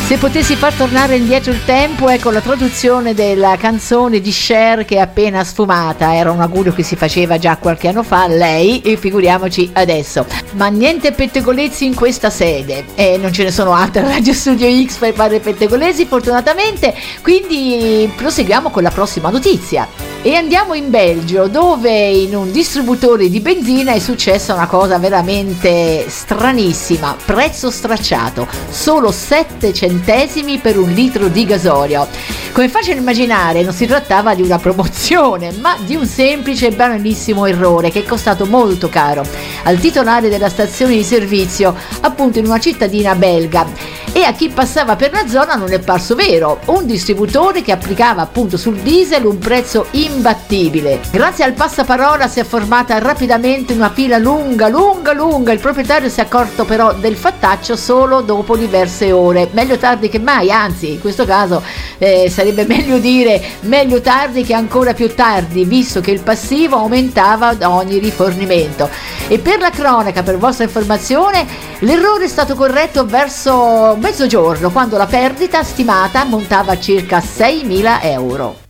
Se potessi far tornare indietro il tempo, ecco la traduzione della canzone di Cher che è appena sfumata, era un augurio che si faceva già qualche anno fa, lei, e figuriamoci adesso. Ma niente pettegolezzi in questa sede, non ce ne sono altre a Radio Studio X per fare pettegolezzi fortunatamente, quindi proseguiamo con la prossima notizia. E andiamo in Belgio, dove in un distributore di benzina è successa una cosa veramente stranissima, prezzo stracciato, solo 7 centesimi per un litro di gasolio. Come è facile immaginare, non si trattava di una promozione, ma di un semplice e banalissimo errore che è costato molto caro al titolare della stazione di servizio, appunto in una cittadina belga. E a chi passava per la zona non è parso vero, un distributore che applicava appunto sul diesel un prezzo imbattibile. Grazie al passaparola si è formata rapidamente una fila lunga, il proprietario si è accorto però del fattaccio solo dopo diverse ore, meglio tardi che mai, anzi in questo caso sarebbe meglio dire meglio tardi che ancora più tardi, visto che il passivo aumentava da ogni rifornimento. E per la cronaca, per vostra informazione, l'errore è stato corretto verso mezzogiorno, quando la perdita stimata ammontava a circa 6.000 euro.